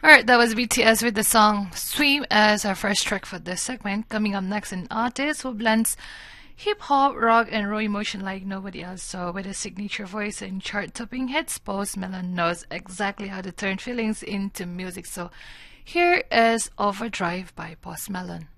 Alright, that was BTS with the song Swim as our first track for this segment. Coming up next, an artist who blends hip hop, rock, and raw emotion like nobody else. So, with his signature voice and chart topping hits, Post Malone knows exactly how to turn feelings into music. So, here is Overdrive by Post Malone.